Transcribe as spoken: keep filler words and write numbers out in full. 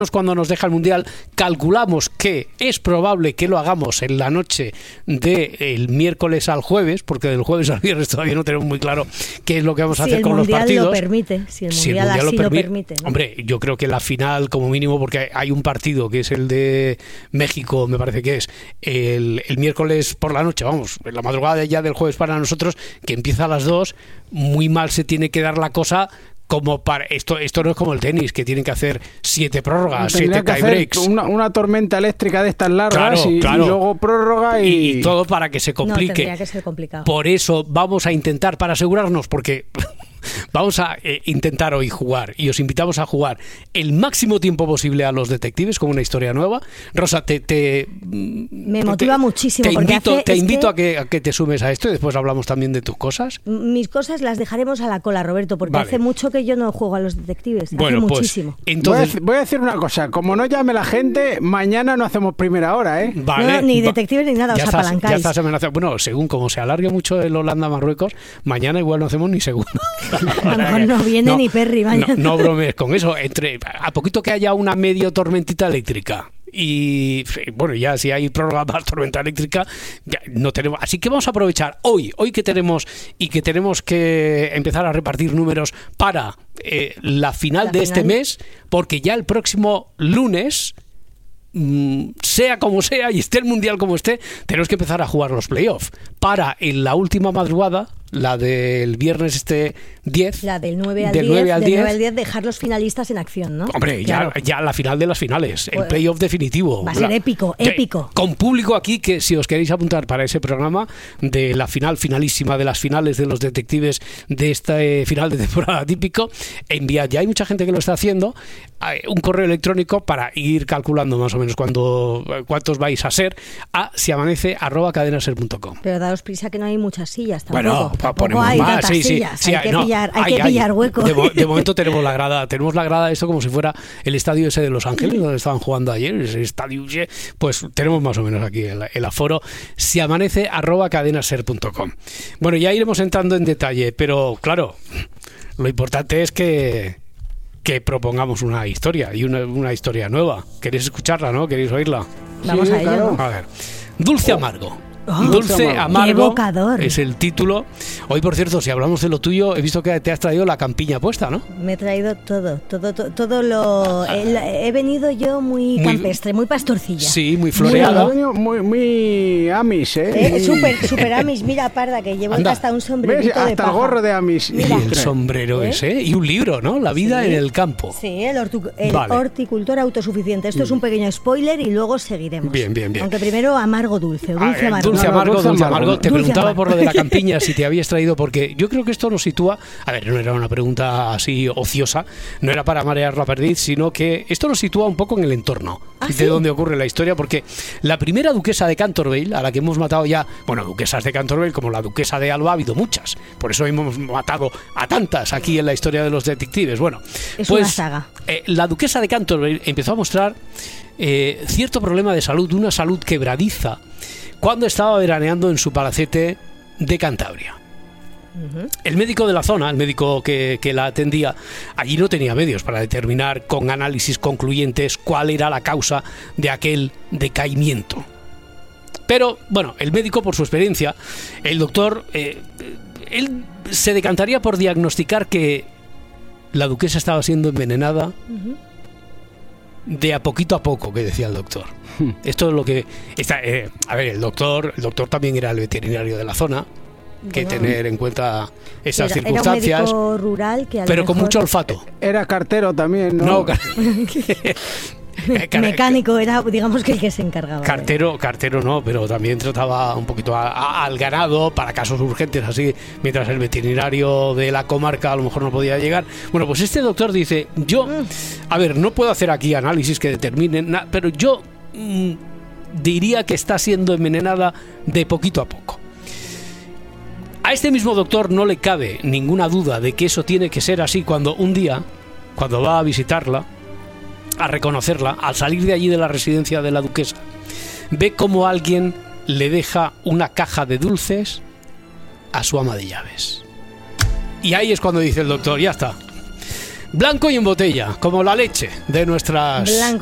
cuando nos deja el Mundial, calculamos que es probable que lo hagamos en la noche del miércoles al jueves, porque del jueves al viernes todavía no tenemos muy claro qué es lo que vamos a si hacer con los partidos. Lo permite, si el Mundial, si el mundial así lo, lo permi- permite. ¿no? Hombre, yo creo que la final como mínimo, porque hay un partido que es el de México, me parece que es el, el miércoles por la noche, vamos, en la madrugada ya del jueves para nosotros, que empieza a las dos, muy mal se tiene que dar la cosa. Como para esto esto no es como el tenis, que tienen que hacer siete prórrogas, siete tiebreaks. Una, una tormenta eléctrica de estas largas, claro, y, claro. y luego prórroga y... y todo para que se complique. No, tendría que ser complicado. Por eso vamos a intentar, para asegurarnos, porque vamos a eh, intentar hoy jugar, y os invitamos a jugar el máximo tiempo posible a los detectives con una historia nueva. Rosa, te, te me motiva te, muchísimo. Te porque invito, hace, te invito que a, que, a que te sumes a esto y después hablamos también de tus cosas. Mis cosas las dejaremos a la cola, Roberto, porque vale. hace mucho que yo no juego a los detectives. Bueno, hace pues muchísimo. Entonces... Voy a, voy a decir una cosa, como no llame la gente, mañana no hacemos primera hora, ¿eh? Vale. No, ni detectives ni nada, ya os estás, apalancáis. Ya estás amenazado. Bueno, según como se alargue mucho el Holanda-Marruecos, mañana igual no hacemos ni segundo. A lo mejor no viene no, ni Perry mañana. No, no bromees con eso. Entre, a poquito que haya una medio tormentita eléctrica y bueno, ya si hay prórroga más tormenta eléctrica, ya no tenemos. Así que vamos a aprovechar hoy, hoy que tenemos y que tenemos que empezar a repartir números para eh, la final la de final. este mes, porque ya el próximo lunes, sea como sea y esté el Mundial como esté, tenemos que empezar a jugar los playoffs para en la última madrugada, la del viernes este diez, la del nueve al del diez, nueve al del diez, nueve al diez, dejar los finalistas en acción, ¿no? Hombre, claro. ya, ya la final de las finales, el pues, playoff definitivo. Va a ser la, épico, épico. Con público aquí, que si os queréis apuntar para ese programa de la final finalísima de las finales de los detectives de este final de temporada típico, enviad, ya hay mucha gente que lo está haciendo, un correo electrónico para ir calculando más o menos cuándo, cuántos vais a ser, a siamanece arroba cadenaser punto com. Pero daos prisa que no hay muchas sillas tampoco. Bueno, tampoco ponemos hay más, tantas sí, sí, sillas. sí, hay que no, pillar, hay hay, que hay. pillar hueco. De, de momento tenemos la grada, tenemos la grada, esto como si fuera el estadio ese de Los Ángeles, donde estaban jugando ayer, ese estadio, pues tenemos más o menos aquí el, el aforo, siamanece arroba cadenaser punto com. Bueno, ya iremos entrando en detalle, pero claro, lo importante es que que propongamos una historia y una, una historia nueva. ¿Queréis escucharla, no? ¿Queréis oírla? Vamos sí, a ello. Claro. ¿no? A ver. Dulce Amargo. Oh, Dulce Amargo evocador. Es el título. Hoy, por cierto, si hablamos de lo tuyo, he visto que te has traído la campiña puesta, ¿no? Me he traído todo, todo, todo, todo lo... El, he venido yo muy, muy campestre, muy pastorcilla. Sí, muy floreada. Muy, muy, muy amis, ¿eh? eh súper, súper amis. Mira, parda, que llevo Anda. hasta un sombrerito ¿Ves? Hasta de paja. el gorro de amis. Mira. Y el sombrero ¿Eh? ese. Y un libro, ¿no? La vida sí. en el campo. Sí, el, hortu- el vale. horticultor autosuficiente. Esto mm. es un pequeño spoiler y luego seguiremos. Bien, bien, bien. Aunque primero amargo dulce, dulce ah, amargo. Dulce no, amargo, no, dulce amargo. Te dulce preguntaba amargo. por lo de la campiña si te habías traído, porque yo creo que esto nos sitúa, a ver, no era una pregunta así ociosa, no era para marear la perdiz, sino que esto nos sitúa un poco en el entorno ¿Ah, de sí? donde ocurre la historia, porque la primera duquesa de Canterville, a la que hemos matado ya, bueno, duquesas de Canterville como la duquesa de Alba ha habido muchas, por eso hemos matado a tantas aquí en la historia de los detectives. Bueno, es pues una saga. Eh, la duquesa de Canterville empezó a mostrar eh, cierto problema de salud, una salud quebradiza, cuando estaba veraneando en su palacete de Cantabria. Uh-huh. El médico de la zona, el médico que, que la atendía, allí no tenía medios para determinar con análisis concluyentes cuál era la causa de aquel decaimiento. Pero, bueno, el médico, por su experiencia, el doctor, eh, él se decantaría por diagnosticar que la duquesa estaba siendo envenenada uh-huh. de a poquito a poco, que decía el doctor. Esto es lo que está, eh, a ver, el doctor, el doctor también era el veterinario de la zona, que bueno, tener en cuenta esas era, circunstancias. Era un médico rural que a pero lo con mejor... mucho olfato. Era cartero también, ¿no? No, car... mecánico era, digamos, que el que se encargaba. Cartero, cartero no, pero también trataba un poquito a, a, al ganado para casos urgentes, así, mientras el veterinario de la comarca a lo mejor no podía llegar. Bueno, pues este doctor dice, yo, a ver, no puedo hacer aquí análisis que determinen, na, pero yo mmm, diría que está siendo envenenada de poquito a poco. A este mismo doctor no le cabe ninguna duda de que eso tiene que ser así cuando un día, cuando va a visitarla, a reconocerla, al salir de allí de la residencia de la duquesa, ve como alguien le deja una caja de dulces a su ama de llaves. Y ahí es cuando dice el doctor, ya está, Blanco y en botella, como la leche de nuestras... Blanco